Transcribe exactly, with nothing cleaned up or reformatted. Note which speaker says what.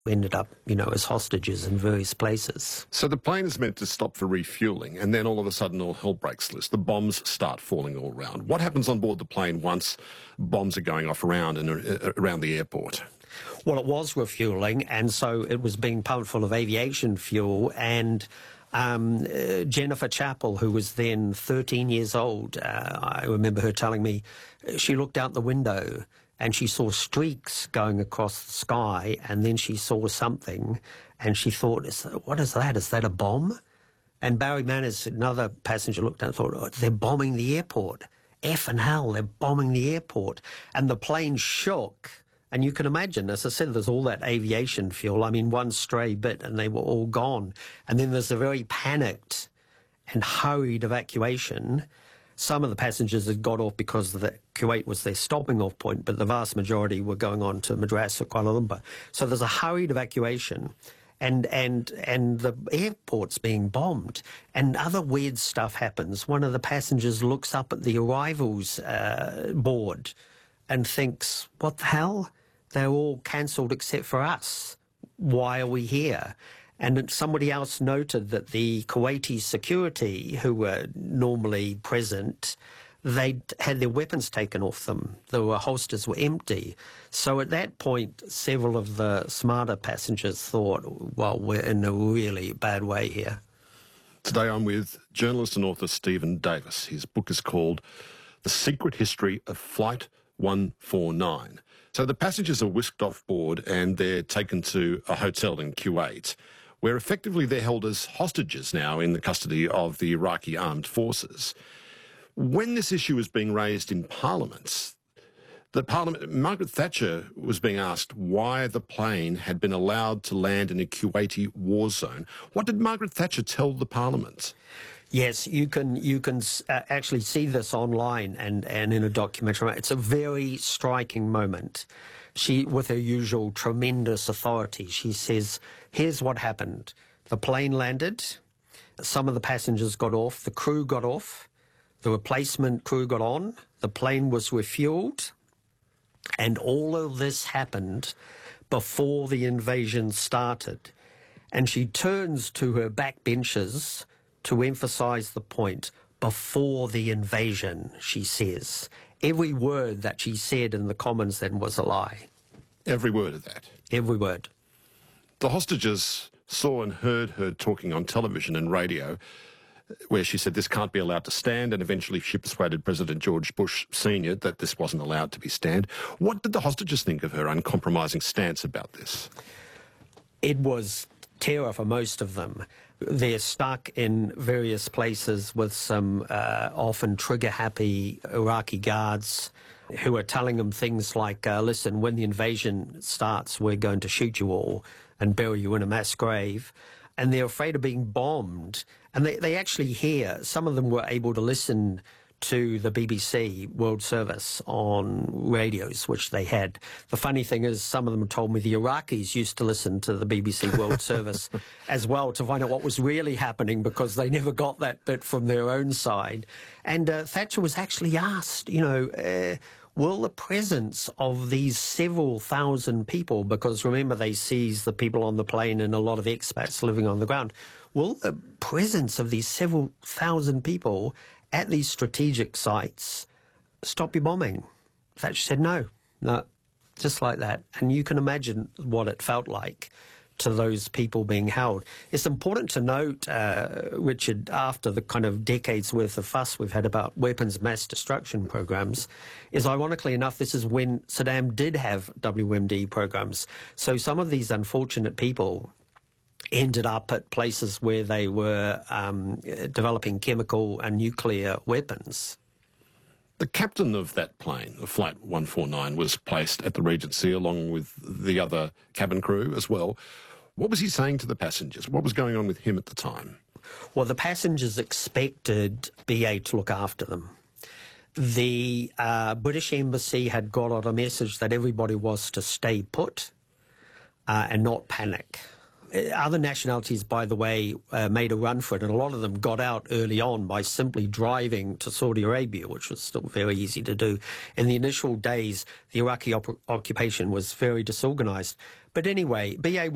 Speaker 1: ended up, you know, as hostages in various places.
Speaker 2: So the plane is meant to stop for refuelling, and then all of a sudden all hell breaks loose. The bombs start falling all around. What happens on board the plane once bombs are going off around and uh, around the airport?
Speaker 1: Well, it was refuelling, and so it was being pumped full of aviation fuel, and um, uh, Jennifer Chappell, who was then thirteen years old, uh, I remember her telling me, she looked out the window and she saw streaks going across the sky, and then she saw something, and she thought, what is that? Is that a bomb? And Barry Manners, another passenger, looked out and thought, oh, they're bombing the airport. F and hell, they're bombing the airport. And the plane shook. And you can imagine, as I said, there's all that aviation fuel. I mean, one stray bit and they were all gone. And then there's a very panicked and hurried evacuation. Some of the passengers had got off because the Kuwait was their stopping off point, but the vast majority were going on to Madras or Kuala Lumpur. So there's a hurried evacuation, and and and the airport's being bombed, and other weird stuff happens. One of the passengers looks up at the arrivals uh, board and thinks, what the hell? They're all cancelled except for us. Why are we here? And somebody else noted that the Kuwaiti security, who were normally present, they had their weapons taken off them. The holsters were empty. So at that point, several of the smarter passengers thought, well, we're in a really bad way here.
Speaker 2: Today I'm with journalist and author Stephen Davis. His book is called The Secret History of Flight one forty-nine. So the passengers are whisked off board and they're taken to a hotel in Kuwait, where effectively they're held as hostages now in the custody of the Iraqi armed forces. When this issue was being raised in Parliament, the Parliament, Margaret Thatcher was being asked why the plane had been allowed to land in a Kuwaiti war zone. What did Margaret Thatcher tell the Parliament?
Speaker 1: Yes, you can you can uh, actually see this online and, and in a documentary. It's a very striking moment. She, with her usual tremendous authority, she says, here's what happened. The plane landed, some of the passengers got off, the crew got off, the replacement crew got on, the plane was refueled, and all of this happened before the invasion started. And she turns to her backbenchers to emphasise the point, before the invasion, she says. Every word that she said in the Commons then was a lie.
Speaker 2: Every word of that?
Speaker 1: Every word.
Speaker 2: The hostages saw and heard her talking on television and radio, where she said this can't be allowed to stand, and eventually she persuaded President George Bush Senior that this wasn't allowed to be stand. What did the hostages think of her uncompromising stance about this? It
Speaker 1: was terror for most of them. They're stuck in various places with some uh, often trigger-happy Iraqi guards who are telling them things like, uh, listen, when the invasion starts, we're going to shoot you all and bury you in a mass grave. And they're afraid of being bombed. And they, they actually hear, some of them were able to listen to the B B C World Service on radios, which they had. The funny thing is, some of them told me the Iraqis used to listen to the B B C World Service as well to find out what was really happening, because they never got that bit from their own side. And uh, Thatcher was actually asked, you know, uh, will the presence of these several thousand people, because remember they seized the people on the plane and a lot of expats living on the ground, will the presence of these several thousand people at these strategic sites stop your bombing? Thatcher said no, no, just like that. And you can imagine what it felt like to those people being held. It's important to note, uh, Richard, after the kind of decades worth of fuss we've had about weapons mass destruction programs, is ironically enough, this is when Saddam did have W M D programs. So some of these unfortunate people ended up at places where they were um, developing chemical and nuclear weapons.
Speaker 2: The captain of that plane, of Flight one forty-nine, was placed at the Regency along with the other cabin crew as well. What was he saying to the passengers? What was going on with him at the time?
Speaker 1: Well, the passengers expected B A to look after them. The uh, British Embassy had got out a message that everybody was to stay put uh, and not panic. Other nationalities, by the way, uh, made a run for it, and a lot of them got out early on by simply driving to Saudi Arabia, which was still very easy to do. In the initial days, the Iraqi op- occupation was very disorganized. But anyway, B A